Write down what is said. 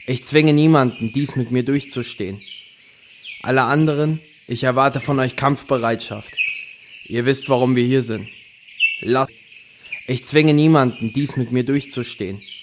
Ich zwinge niemanden, dies mit mir durchzustehen. Alle anderen, ich erwarte von euch Kampfbereitschaft. Ihr wisst, warum wir hier sind. Ich zwinge niemanden, dies mit mir durchzustehen.